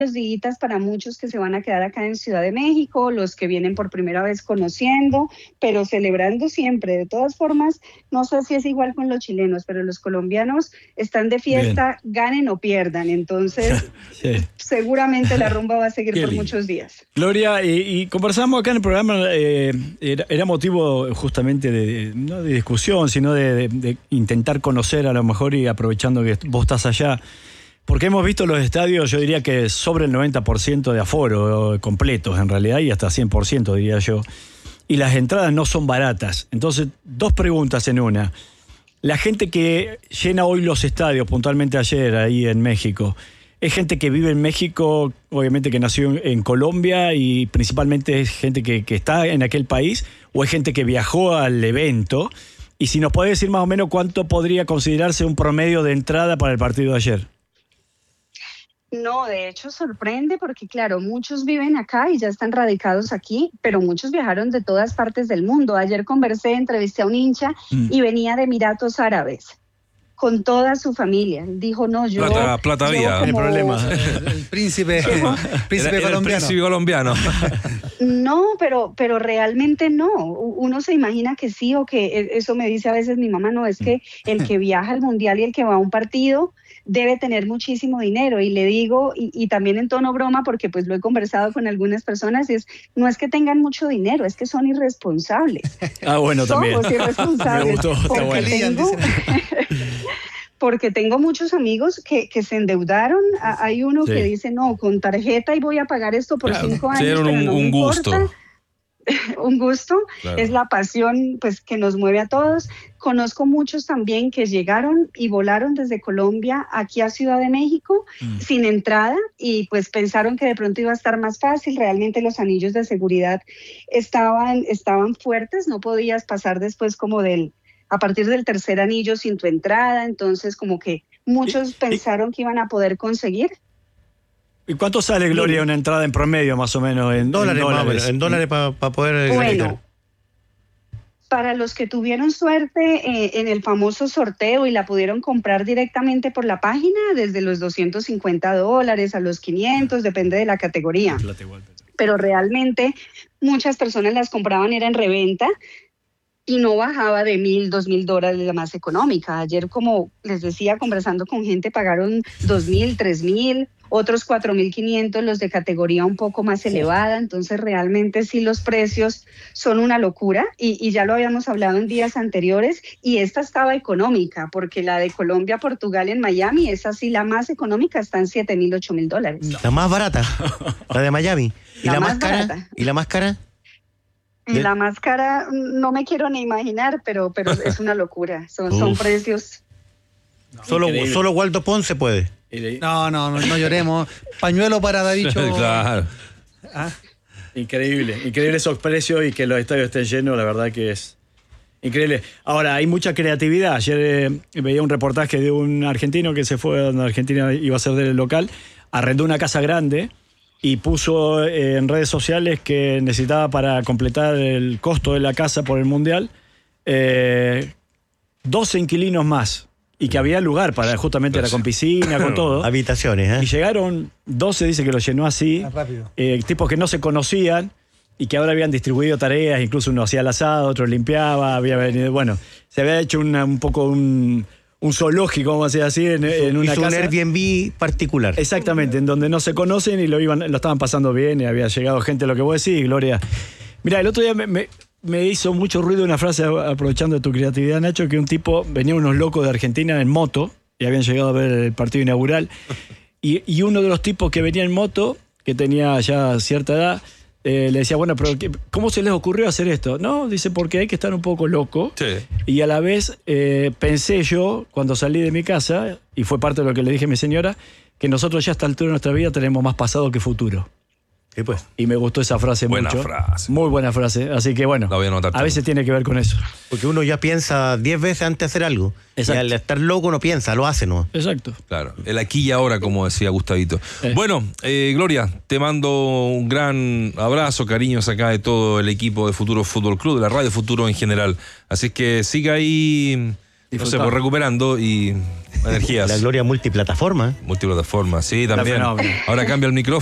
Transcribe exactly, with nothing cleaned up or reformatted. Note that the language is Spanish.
días para muchos que se van a quedar acá en Ciudad de México, los que vienen por primera vez conociendo, pero celebrando siempre. De todas formas, no sé si es igual con los chilenos, pero los colombianos están de fiesta, bien, ganen o pierdan. Entonces, sí, seguramente la rumba va a seguir Qué por lindo. muchos días. Gloria, y, y conversamos acá en el programa, eh, era, era motivo justamente de, no de discusión, sino de, de, de intentar conocer a lo mejor, y aprovechando que vos estás allá, porque hemos visto los estadios, yo diría que sobre el noventa por ciento de aforo completos en realidad, y hasta cien por ciento diría yo, y las entradas no son baratas. Entonces, dos preguntas en una. La gente que llena hoy los estadios, puntualmente ayer ahí en México, ¿es gente que vive en México, obviamente que nació en, en Colombia, y principalmente es gente que, que está en aquel país, o es gente que viajó al evento? Y si nos puede decir más o menos cuánto podría considerarse un promedio de entrada para el partido de ayer. No, de hecho sorprende porque, claro, muchos viven acá y ya están radicados aquí, pero muchos viajaron de todas partes del mundo. Ayer conversé, entrevisté a un hincha mm. y venía de Emiratos Árabes con toda su familia. Dijo, no, yo... Plata, plata vía. Como... El problema. El príncipe, el príncipe el, colombiano. El príncipe colombiano. No, pero, pero realmente no. Uno se imagina que sí, o que eso me dice a veces mi mamá, no, es que el que viaja al mundial y el que va a un partido debe tener muchísimo dinero, y le digo, y, y también en tono broma, porque pues lo he conversado con algunas personas, es, no es que tengan mucho dinero, es que son irresponsables. Ah, bueno, también. Somos irresponsables. Me gustó, está bueno. Tengo, porque tengo muchos amigos que, que se endeudaron. Hay uno sí. que dice, no, con tarjeta y voy a pagar esto por claro, cinco años, sí, pero un, no un me gusto. importa. Un gusto, claro. Es la pasión pues que nos mueve a todos. Conozco muchos también que llegaron y volaron desde Colombia aquí a Ciudad de México mm. sin entrada, y pues pensaron que de pronto iba a estar más fácil. Realmente los anillos de seguridad estaban, estaban fuertes, no podías pasar después como del, a partir del tercer anillo sin tu entrada, entonces como que muchos pensaron que iban a poder conseguir. ¿Y cuánto sale, Gloria, una entrada en promedio, más o menos? En dólares, en dólares, en dólares para pa poder... Bueno, dedicar. Para los que tuvieron suerte eh, en el famoso sorteo y la pudieron comprar directamente por la página, desde los doscientos cincuenta dólares a los quinientos, depende de la categoría. Pero realmente muchas personas las compraban, era en reventa, y no bajaba de mil, dos mil dólares la más económica. Ayer, como les decía, conversando con gente, pagaron dos mil, tres mil, otros cuatro mil quinientos, los de categoría un poco más elevada. Entonces realmente sí, los precios son una locura, y, y ya lo habíamos hablado en días anteriores, y esta estaba económica, porque la de Colombia, Portugal en Miami, esa sí, la más económica, está en siete mil, ocho mil dólares. No. La más barata, la de Miami. ¿Y la, la más, más cara? Barata. ¿Y la más cara? Y la más cara no me quiero ni imaginar, pero, pero es una locura. Son, son precios. No, solo, solo Waldo Ponce puede. No, no, no, no lloremos. Pañuelo para Davicho. Claro. ¿Ah? Increíble, increíble esos precios, y que los estadios estén llenos, la verdad que es increíble. Ahora, hay mucha creatividad. Ayer eh, veía un reportaje de un argentino que se fue a donde Argentina iba a ser del local, arrendó una casa grande y puso eh, en redes sociales que necesitaba, para completar el costo de la casa por el Mundial, eh, doce inquilinos más, y que había lugar para, justamente era con piscina, con todo. Habitaciones, ¿eh? Y llegaron doce, dice que lo llenó así, ah, rápido. Eh, tipos que no se conocían y que ahora habían distribuido tareas, incluso uno hacía el asado, otro limpiaba, había venido, bueno, se había hecho una, un poco un... un zoológico, vamos a decir así, en, en una hizo casa. un Airbnb particular. Exactamente, en donde no se conocen, y lo iban, lo estaban pasando bien, y había llegado gente, lo que vos decís, Gloria. Mirá, el otro día me, me, me hizo mucho ruido una frase, aprovechando de tu creatividad, Nacho, que un tipo, venía unos locos de Argentina en moto, y habían llegado a ver el partido inaugural, y, y uno de los tipos que venía en moto, que tenía ya cierta edad, Eh, le decía, bueno, pero ¿cómo se les ocurrió hacer esto? No, dice, porque hay que estar un poco loco. Sí. Y a la vez eh, pensé yo, cuando salí de mi casa, y fue parte de lo que le dije a mi señora, que nosotros ya a esta altura de nuestra vida tenemos más pasado que futuro. Sí, pues. Y me gustó esa frase buena mucho. Frase. Muy buena frase. Así que bueno, la voy a, anotar a veces tiene que ver con eso. Porque uno ya piensa diez veces antes de hacer algo. Exacto. Y al estar loco no piensa, lo hace, ¿no? Exacto. Claro, el aquí y ahora, como decía Gustavito. Eh. Bueno, eh, Gloria, te mando un gran abrazo, cariños acá de todo el equipo de Futuro Fútbol Club, de la Radio Futuro en general. Así que siga ahí, no sé, pues recuperando y... energías. La Gloria multiplataforma. Multiplataforma, sí, también. fenómeno. Ahora cambia el micrófono.